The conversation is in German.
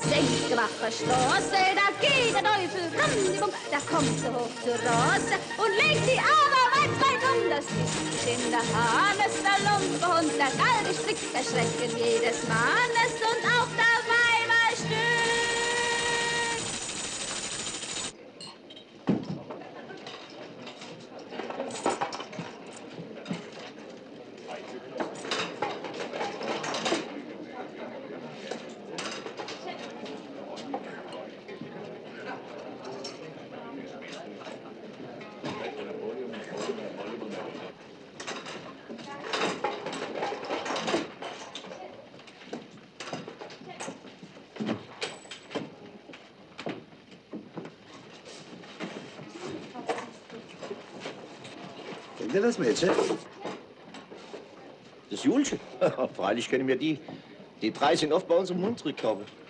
Senkwache Straße, da geht der Teufel rum, da kommt er hoch zur Rasse und legt die Arme weit das ist in der Hannes, der Lumpe und der kalte Strick erschrecken jedes Mannes und auch der Weiberstück. Kennt ihr das Mädchen? Das Julchen? Freilich kennen wir die. Die drei sind oft bei uns im Hunsrück, glaube ich.